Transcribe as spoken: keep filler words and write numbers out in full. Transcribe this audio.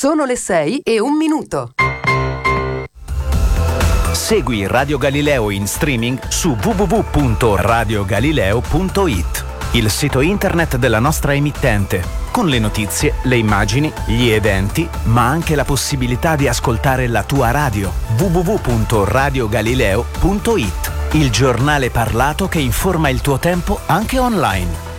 Sono le sei e un minuto. Segui Radio Galileo in streaming su w w w punto radio galileo punto i t, il sito internet della nostra emittente, con le notizie, le immagini, gli eventi, ma anche la possibilità di ascoltare la tua radio. w w w punto radio galileo punto i t, il giornale parlato che informa il tuo tempo anche online.